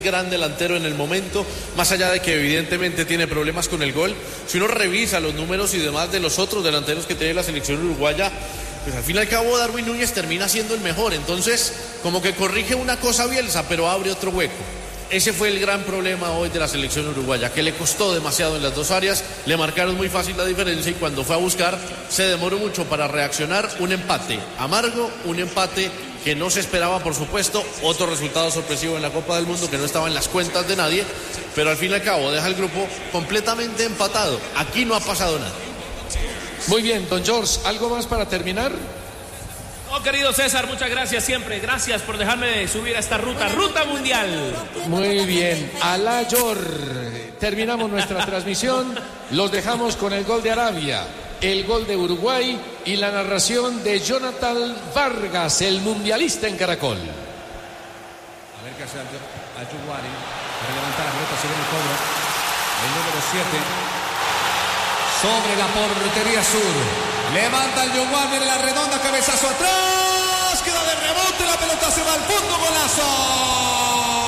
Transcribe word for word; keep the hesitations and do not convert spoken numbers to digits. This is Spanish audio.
gran delantero en el momento, más allá de que evidentemente tiene problemas con el gol. Si uno revisa los números y demás de los otros delanteros que tiene la selección uruguaya, pues al fin y al cabo Darwin Núñez termina siendo el mejor. Entonces, como que corrige una cosa Bielsa, pero abre otro hueco. Ese fue el gran problema hoy de la selección uruguaya, que le costó demasiado en las dos áreas, le marcaron muy fácil la diferencia y cuando fue a buscar se demoró mucho para reaccionar. Un empate amargo, un empate que no se esperaba, por supuesto, otro resultado sorpresivo en la Copa del Mundo que no estaba en las cuentas de nadie, pero al fin y al cabo deja el grupo completamente empatado. Aquí no ha pasado nada. Muy bien, don George, ¿algo más para terminar? Oh, querido César, muchas gracias siempre. Gracias por dejarme subir a esta ruta, ruta mundial. Muy bien, Alá George. Terminamos nuestra transmisión. Los dejamos con el gol de Arabia, el gol de Uruguay y la narración de Jonathan Vargas, el mundialista en Caracol. A ver qué hace Ayuwari para levantar la pelota, se viene el cobro. El número siete sobre la portería sur. Levanta el Yuguán, viene la redonda, cabezazo atrás, queda de rebote, la pelota se va al fondo, golazo.